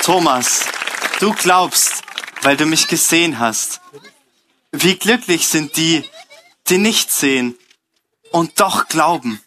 Thomas, du glaubst, weil du mich gesehen hast. Wie glücklich sind die, die nicht sehen und doch glauben.